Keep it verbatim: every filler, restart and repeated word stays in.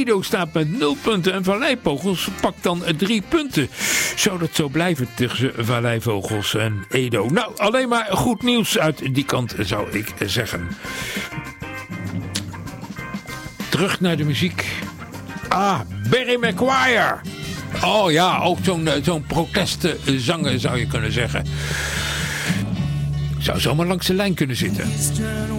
Edo staat met nul punten en Valleivogels pakt dan drie punten. Zou dat zo blijven tussen Valleivogels en Edo? Nou, alleen maar goed nieuws uit die kant zou ik zeggen. Terug naar de muziek. Ah, Barry McGuire. Oh ja, ook zo'n, zo'n protestzanger zou je kunnen zeggen. Zou zomaar langs de lijn kunnen zitten.